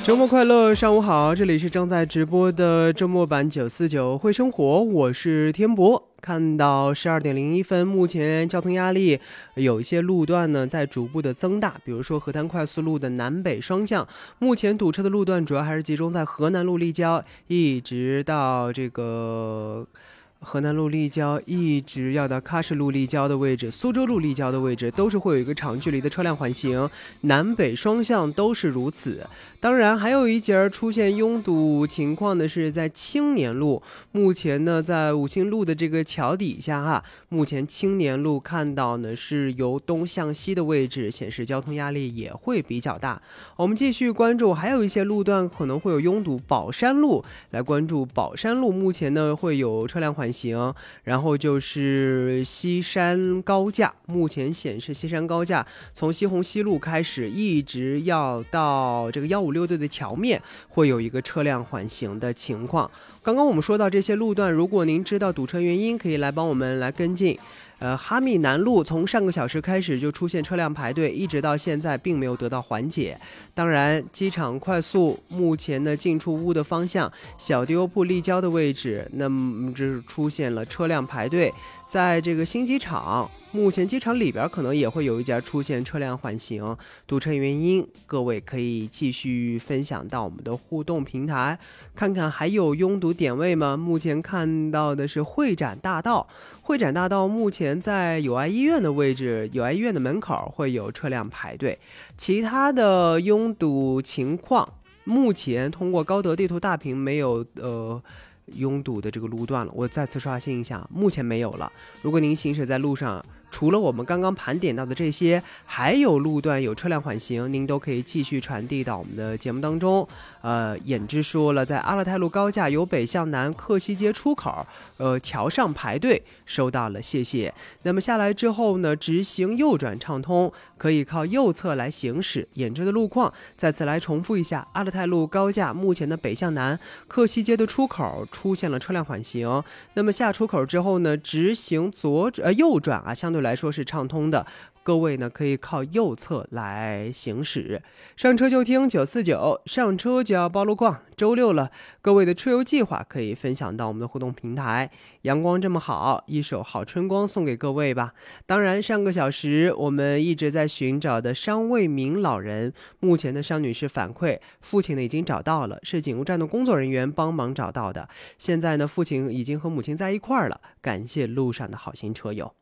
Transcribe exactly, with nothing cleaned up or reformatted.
周末快乐，上午好，这里是正在直播的周末版九四九会生活，我是天博。看到十二点零一分，目前交通压力有一些路段呢在逐步的增大，比如说河滩快速路的南北双向，目前堵车的路段主要还是集中在河南路立交，一直到这个河南路立交，一直要到喀什路立交的位置，苏州路立交的位置，都是会有一个长距离的车辆缓行，南北双向都是如此。当然还有一节出现拥堵情况的是在青年路，目前呢在五星路的这个桥底下哈，目前青年路看到呢是由东向西的位置，显示交通压力也会比较大。我们继续关注，还有一些路段可能会有拥堵，宝山路来关注宝山路，目前呢会有车辆缓行，然后就是西山高架，目前显示西山高架从西红西路开始，一直要到这个一五六队的桥面，会有一个车辆缓行的情况。刚刚我们说到这些路段，如果您知道堵车原因，可以来帮我们来跟进。呃，哈密南路从上个小时开始就出现车辆排队，一直到现在并没有得到缓解。当然，机场快速目前呢进出屋的方向，小迪欧铺立交的位置，那么这出现了车辆排队。在这个新机场，目前机场里边可能也会有一家出现车辆缓行，堵车原因，各位可以继续分享到我们的互动平台，看看还有拥堵点位吗？目前看到的是会展大道，会展大道目前在友爱医院的位置，友爱医院的门口会有车辆排队，其他的拥堵情况，目前通过高德地图大屏没有呃。拥堵的这个路段了，我再次刷新一下，目前没有了。如果您行驶在路上，除了我们刚刚盘点到的这些，还有路段有车辆缓行，您都可以继续传递到我们的节目当中。呃，演之说了，在阿勒泰路高架由北向南克西街出口，呃，桥上排队，收到了，谢谢。那么下来之后呢，直行右转畅通，可以靠右侧来行驶。演之的路况再次来重复一下：阿勒泰路高架目前的北向南克西街的出口出现了车辆缓行，那么下出口之后呢，直行左呃右转啊，相对来说是畅通的。各位呢可以靠右侧来行驶，上车就听九四九，上车就要报路况。周六了，各位的出游计划可以分享到我们的互动平台。阳光这么好，一首好春光送给各位吧。当然上个小时我们一直在寻找的商卫民老人，目前的商女士反馈，父亲呢已经找到了，是警务站的工作人员帮忙找到的。现在呢父亲已经和母亲在一块儿了，感谢路上的好心车友。